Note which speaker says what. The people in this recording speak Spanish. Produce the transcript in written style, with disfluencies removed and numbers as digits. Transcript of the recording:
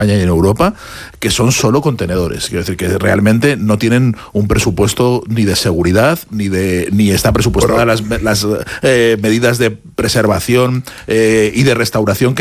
Speaker 1: y en Europa, que son solo contenedores. Quiero decir que realmente no tienen un presupuesto ni de seguridad, ni está presupuestada las medidas de preservación y de restauración que